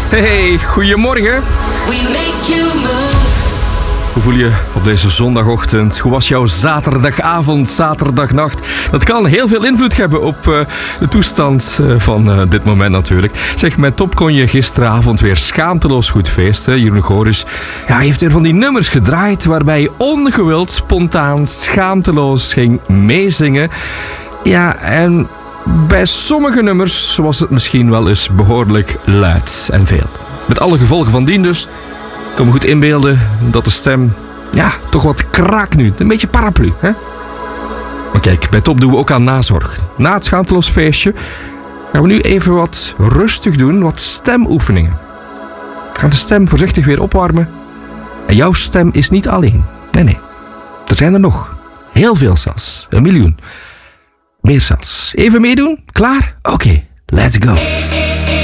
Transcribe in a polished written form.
Hey, goedemorgen. Hoe voel je op deze zondagochtend? Hoe was jouw zaterdagavond, zaterdagnacht? Dat kan heel veel invloed hebben op de toestand van dit moment natuurlijk. Zeg, met Top kon je gisteravond weer schaamteloos goed feesten. Jeroen Goris heeft weer van die nummers gedraaid waarbij je ongewild, spontaan, schaamteloos ging meezingen. Ja, en bij sommige nummers was het misschien wel eens behoorlijk luid en veel. Met alle gevolgen van dien dus. Ik kan me goed inbeelden dat de stem, toch wat kraakt nu. Een beetje paraplu, hè? Maar kijk, bij Top doen we ook aan nazorg. Na het schaamteloos feestje gaan we nu even wat rustig doen, wat stemoefeningen. We gaan de stem voorzichtig weer opwarmen. En jouw stem is niet alleen. Nee. Er zijn er nog. Heel veel zelfs. 1 miljoen. Meer zelfs. Even meedoen? Klaar? Oké, let's go.